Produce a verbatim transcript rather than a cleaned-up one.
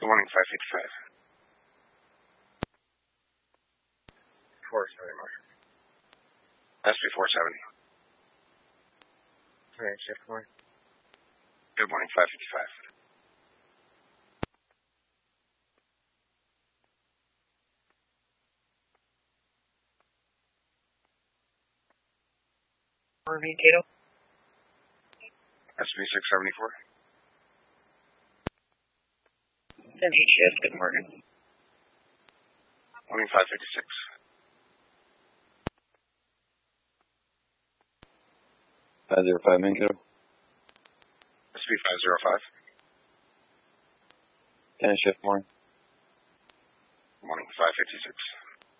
Good morning, five fifty-five. four seventy more. S B four seventy. Alright, shift one. Good morning, five fifty-five. R V Cato. S B six seventy-four. ten eight shift, good morning. Morning, five fifty-six. five zero five, main Cato. S B five zero five. ten shift, morning. Morning, five fifty-six.